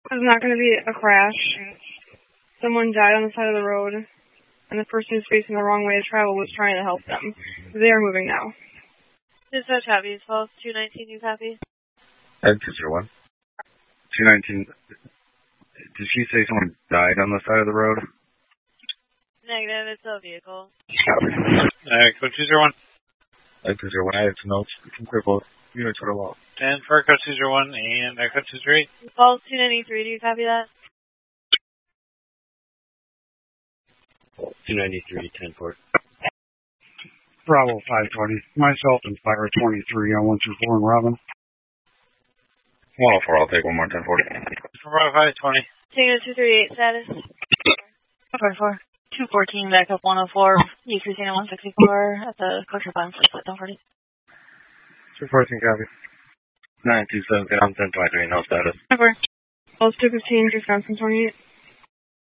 There's not going to be a crash. Someone died on the side of the road, and the person who's facing the wrong way to travel was trying to help them. They are moving now. Dispatch copy. False 219, you copy? 201. 219. Did she say someone died on the side of the road? Negative, it's a vehicle. Code 201. 201, I have some notes. Compare both units for the law. 10 for code 201 and code 238. False 293, do you copy that? 293, 10 for. Bravo 520. Myself and Fire 23 on 124 and Robin. 104, I'll take one more 1040. Bravo 520. Tango 238, status? 44. 214, backup 104, U-Cruising 164 at the Kosher Bond Place at 1040. 214, copy. 927, get on 1023, no status. Over. False 215, Wisconsin 28.